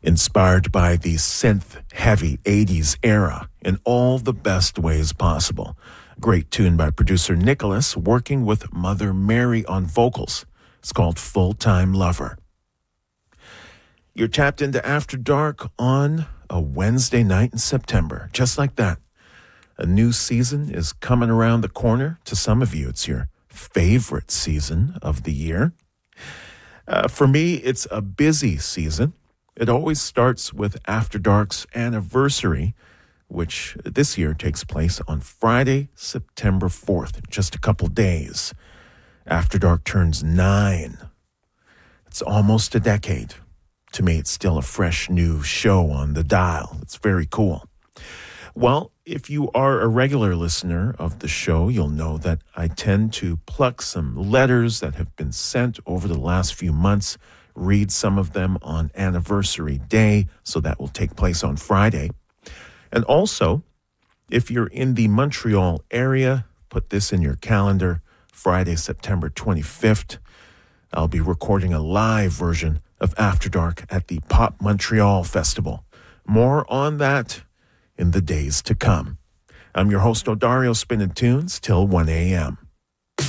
inspired by the synth-heavy 80s era in all the best ways possible. Great tune by producer Nicholas, working with Mother Mary on vocals. It's called Full-Time Lover. You're tapped into After Dark on a Wednesday night in September, just like that. A new season is coming around the corner. To some of you, it's your favorite season of the year. For me, it's a busy season. It always starts with After Dark's anniversary, which this year takes place on Friday, September 4th, just a couple days. After Dark turns 9. It's almost a decade. To me, it's still a fresh new show on the dial. It's very cool. Well, if you are a regular listener of the show, you'll know that I tend to pluck some letters that have been sent over the last few months, read some of them on anniversary day, so that will take place on Friday. And also, if you're in the Montreal area, put this in your calendar, Friday, September 25th, I'll be recording a live version of After Dark at the Pop Montreal Festival. More on that in the days to come. I'm your host, Odario, spinning tunes till 1 a.m.